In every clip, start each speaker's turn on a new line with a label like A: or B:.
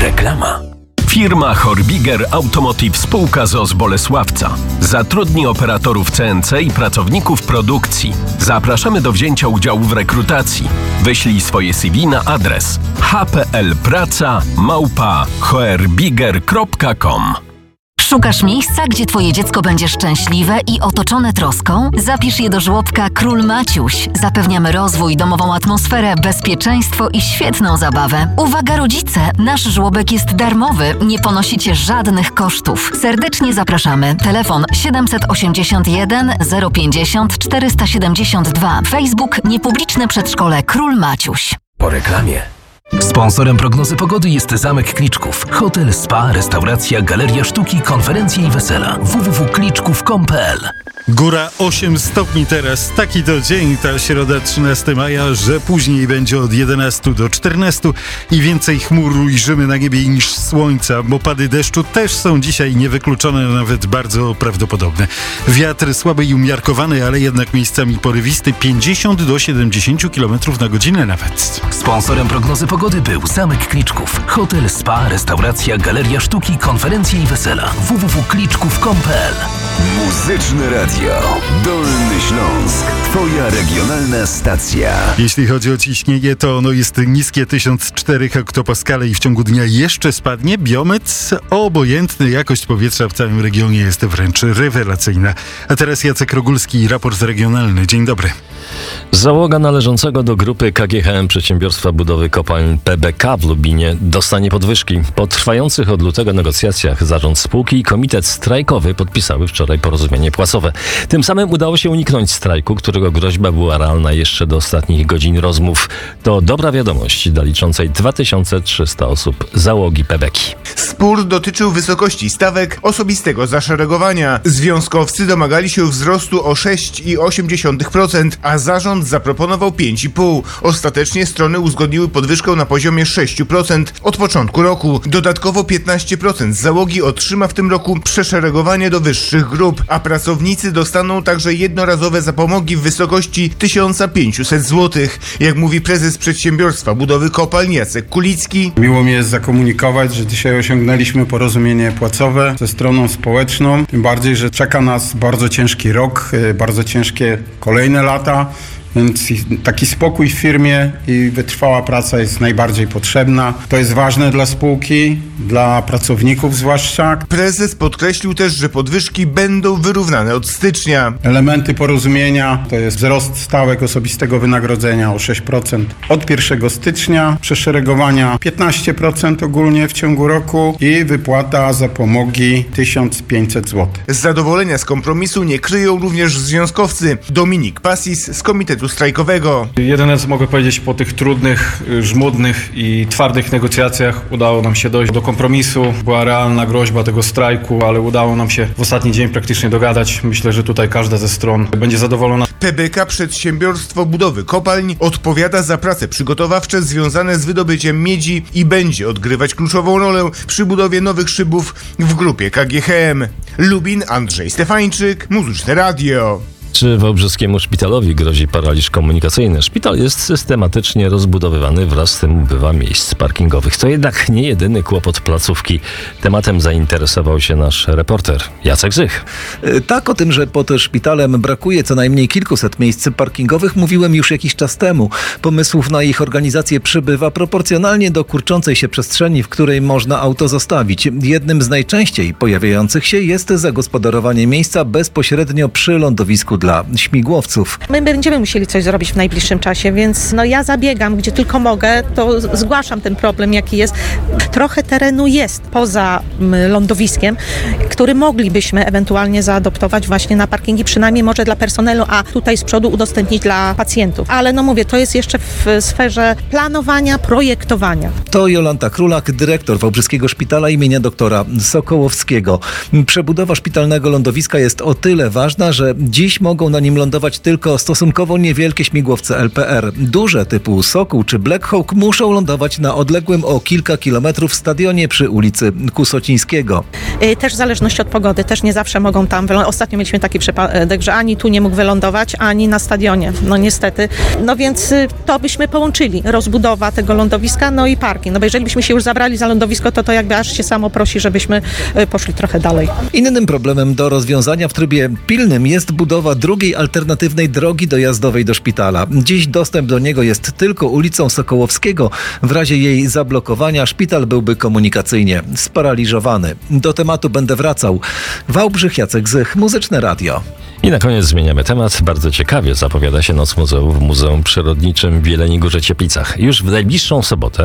A: Reklama. Firma Horbiger Automotive spółka z Bolesławca zatrudni operatorów CNC i pracowników produkcji. Zapraszamy do wzięcia udziału w rekrutacji. Wyślij swoje CV na adres hplpraca@horbiger.com.
B: Szukasz miejsca, gdzie twoje dziecko będzie szczęśliwe i otoczone troską? Zapisz je do żłobka Król Maciuś. Zapewniamy rozwój, domową atmosferę, bezpieczeństwo i świetną zabawę. Uwaga rodzice! Nasz żłobek jest darmowy, nie ponosicie żadnych kosztów. Serdecznie zapraszamy. Telefon 781 050 472. Facebook Niepubliczne Przedszkole Król Maciuś.
A: Po reklamie.
C: Sponsorem prognozy pogody jest Zamek Kliczków. Hotel, spa, restauracja, galeria sztuki, konferencje i wesela. www.kliczków.com.pl.
D: Góra 8 stopni teraz. Taki to dzień, ta środa 13 maja, że później będzie od 11 do 14 i więcej chmur ujrzymy na niebie niż słońca, bo pady deszczu też są dzisiaj niewykluczone, nawet bardzo prawdopodobne. Wiatr słaby i umiarkowany, ale jednak miejscami porywisty, 50 do 70 km na godzinę nawet.
C: Sponsorem prognozy pogody był Zamek Kliczków. Hotel, spa, restauracja, galeria sztuki, konferencje i wesela. www.kliczków.com.pl.
A: Muzyczne Radio. Dolny Śląsk. Twoja regionalna stacja.
D: Jeśli chodzi o ciśnienie, to ono jest niskie 1004 hektopaskale i w ciągu dnia jeszcze spadnie. Biometr obojętny, jakość powietrza w całym regionie jest wręcz rewelacyjna. A teraz Jacek Rogulski, raport regionalny. Dzień dobry.
E: Załoga należącego do grupy KGHM Przedsiębiorstwa Budowy Kopalń PBK w Lubinie dostanie podwyżki. Po trwających od lutego negocjacjach zarząd spółki i komitet strajkowy podpisały wczoraj porozumienie płacowe. Tym samym udało się uniknąć strajku, którego groźba była realna jeszcze do ostatnich godzin rozmów. To dobra wiadomość dla liczącej 2300 osób załogi PBK.
F: Spór dotyczył wysokości stawek osobistego zaszeregowania. Związkowcy domagali się wzrostu o 6,8%, a zarząd zaproponował 5,5%. Ostatecznie strony uzgodniły podwyżkę na poziomie 6% od początku roku. Dodatkowo 15% załogi otrzyma w tym roku przeszeregowanie do wyższych grup, a pracownicy dostaną także jednorazowe zapomogi w wysokości 1500 zł. Jak mówi prezes Przedsiębiorstwa Budowy Kopalń Jacek Kulicki.
G: Miło mi jest zakomunikować, że dzisiaj osiągnęliśmy porozumienie płacowe ze stroną społeczną. Tym bardziej, że czeka nas bardzo ciężki rok, bardzo ciężkie kolejne lata. Więc taki spokój w firmie i wytrwała praca jest najbardziej potrzebna. To jest ważne dla spółki, dla pracowników zwłaszcza.
F: Prezes podkreślił też, że podwyżki będą wyrównane od stycznia.
G: Elementy porozumienia to jest wzrost stawek osobistego wynagrodzenia o 6% od 1 stycznia, przeszeregowania 15% ogólnie w ciągu roku i wypłata zapomogi 1500 zł.
F: Z zadowolenia z kompromisu nie kryją również związkowcy. Dominik Pasis z komitetu strajkowego.
H: Jedyne co mogę powiedzieć, po tych trudnych, żmudnych i twardych negocjacjach udało nam się dojść do kompromisu. Była realna groźba tego strajku, ale udało nam się w ostatni dzień praktycznie dogadać. Myślę, że tutaj każda ze stron będzie zadowolona.
F: PBK Przedsiębiorstwo Budowy Kopalń odpowiada za prace przygotowawcze związane z wydobyciem miedzi i będzie odgrywać kluczową rolę przy budowie nowych szybów w grupie KGHM. Lubin, Andrzej Stefańczyk, Muzyczne Radio.
E: Czy wałbrzyskiemu szpitalowi grozi paraliż komunikacyjny? Szpital jest systematycznie rozbudowywany, wraz z tym ubywa miejsc parkingowych. To jednak nie jedyny kłopot placówki. Tematem zainteresował się nasz reporter Jacek Zych.
I: Tak, o tym, że pod szpitalem brakuje co najmniej kilkuset miejsc parkingowych, mówiłem już jakiś czas temu. Pomysłów na ich organizację przybywa proporcjonalnie do kurczącej się przestrzeni, w której można auto zostawić. Jednym z najczęściej pojawiających się jest zagospodarowanie miejsca bezpośrednio przy lądowisku dla śmigłowców.
J: My będziemy musieli coś zrobić w najbliższym czasie, więc ja zabiegam, gdzie tylko mogę, to zgłaszam ten problem, jaki jest. Trochę terenu jest poza lądowiskiem, który moglibyśmy ewentualnie zaadoptować właśnie na parkingi, przynajmniej może dla personelu, a tutaj z przodu udostępnić dla pacjentów. Ale mówię, to jest jeszcze w sferze planowania, projektowania.
I: To Jolanta Królak, dyrektor Wałbrzyskiego Szpitala imienia doktora Sokołowskiego. Przebudowa szpitalnego lądowiska jest o tyle ważna, że dziś mogą na nim lądować tylko stosunkowo niewielkie śmigłowce LPR. Duże typu Sokół czy Black Hawk muszą lądować na odległym o kilka kilometrów stadionie przy ulicy Kusocińskiego.
J: Też w zależności zależności od pogody też nie zawsze mogą tam wylądować. Ostatnio mieliśmy taki przypadek, że ani tu nie mógł wylądować, ani na stadionie. No niestety. No więc to byśmy połączyli. Rozbudowa tego lądowiska, no i parking. No bo jeżeli byśmy się już zabrali za lądowisko, to jakby aż się samo prosi, żebyśmy poszli trochę dalej.
I: Innym problemem do rozwiązania w trybie pilnym jest budowa drugiej alternatywnej drogi dojazdowej do szpitala. Dziś dostęp do niego jest tylko ulicą Sokołowskiego. W razie jej zablokowania szpital byłby komunikacyjnie sparaliżowany. Do tematu będę wracał. Wałbrzych, Jacek Zych, Muzyczne Radio.
E: I na koniec zmieniamy temat. Bardzo ciekawie zapowiada się Noc Muzeów w Muzeum Przyrodniczym w Jeleniej Górze-Cieplicach. Już w najbliższą sobotę,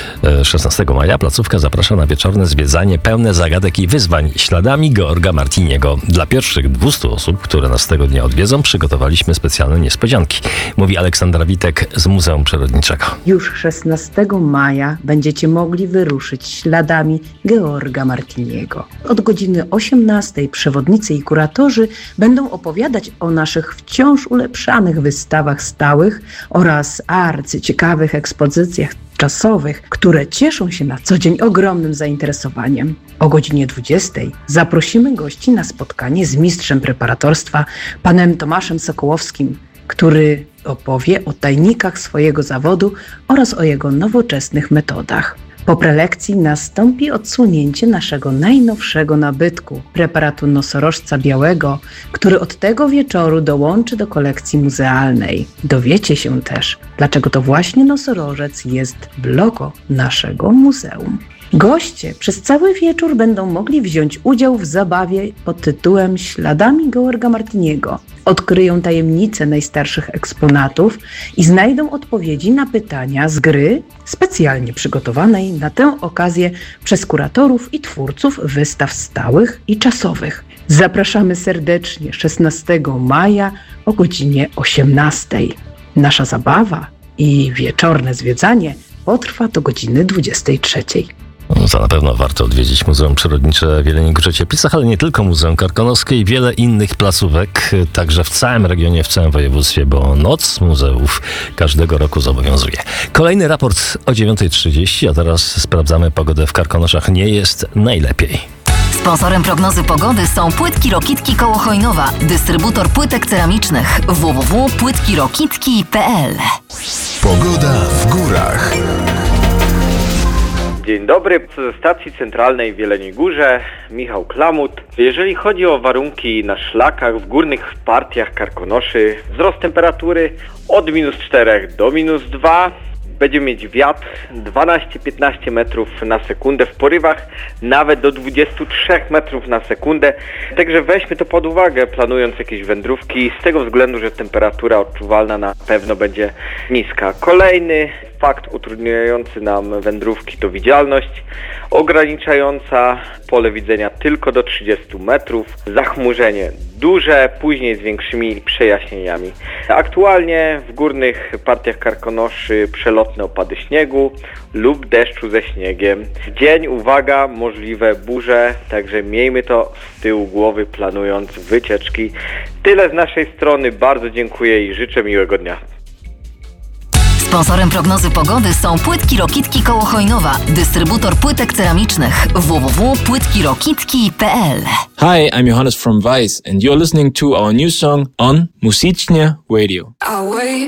E: 16 maja, placówka zaprasza na wieczorne zwiedzanie pełne zagadek i wyzwań śladami Georga Martiniego. Dla pierwszych 200 osób, które nas tego dnia odwiedzą, przygotowaliśmy specjalne niespodzianki. Mówi Aleksandra Witek z Muzeum Przyrodniczego.
K: Już 16 maja będziecie mogli wyruszyć śladami Georga Martiniego. Od godziny 18 przewodnicy i kuratorzy będą opowiadać o naszych wciąż ulepszanych wystawach stałych oraz arcyciekawych ekspozycjach czasowych, które cieszą się na co dzień ogromnym zainteresowaniem. O godzinie 20 zaprosimy gości na spotkanie z mistrzem preparatorstwa, panem Tomaszem Sokołowskim, który opowie o tajnikach swojego zawodu oraz o jego nowoczesnych metodach. Po prelekcji nastąpi odsłonięcie naszego najnowszego nabytku, preparatu nosorożca białego, który od tego wieczoru dołączy do kolekcji muzealnej. Dowiecie się też, dlaczego to właśnie nosorożec jest w logo naszego muzeum. Goście przez cały wieczór będą mogli wziąć udział w zabawie pod tytułem Śladami Georga Martiniego. Odkryją tajemnice najstarszych eksponatów i znajdą odpowiedzi na pytania z gry specjalnie przygotowanej na tę okazję przez kuratorów i twórców wystaw stałych i czasowych. Zapraszamy serdecznie 16 maja o godzinie 18. Nasza zabawa i wieczorne zwiedzanie potrwa do godziny 23.
E: To na pewno warto odwiedzić Muzeum Przyrodnicze w Jeleniej Górze-Cieplicach, ale nie tylko Muzeum Karkonoskie i wiele innych placówek, także w całym regionie, w całym województwie, bo Noc Muzeów każdego roku zobowiązuje. Kolejny raport o 9:30, a teraz sprawdzamy pogodę w Karkonoszach. Nie jest najlepiej.
B: Sponsorem prognozy pogody są Płytki Rokitki koło Chojnowa, dystrybutor płytek ceramicznych www.płytkirokitki.pl.
L: Pogoda w górach.
M: Dzień dobry, ze stacji centralnej w Jeleniej Górze, Michał Klamut. Jeżeli chodzi o warunki na szlakach w górnych partiach Karkonoszy, wzrost temperatury od -4 do -2. Będziemy mieć wiatr 12-15 metrów na sekundę, w porywach nawet do 23 metrów na sekundę. Także weźmy to pod uwagę, planując jakieś wędrówki, z tego względu, że temperatura odczuwalna na pewno będzie niska. Kolejny fakt utrudniający nam wędrówki to widzialność, ograniczająca pole widzenia tylko do 30 metrów, zachmurzenie duże, później z większymi przejaśnieniami. Aktualnie w górnych partiach Karkonoszy przelotne opady śniegu lub deszczu ze śniegiem. W dzień, uwaga, możliwe burze, także miejmy to z tyłu głowy, planując wycieczki. Tyle z naszej strony, bardzo dziękuję i życzę miłego dnia.
B: Sponsorem prognozy pogody są Płytki Rokitki koło Chojnowa, dystrybutor płytek ceramicznych www.płytkirokitki.pl.
N: Hi, I'm Johannes from Vice and you're listening to our new song on Muzyczne Radio.